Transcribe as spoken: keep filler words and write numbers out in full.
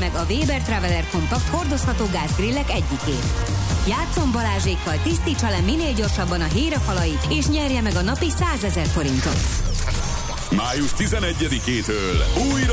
meg a Weber Traveler Compact hordozható gázgrillek egyikét. Játszon Balázsékkal, tisztítsa le minél gyorsabban a hírafalait, és nyerje meg a napi százezer forintot. május tizenegyedikétől újra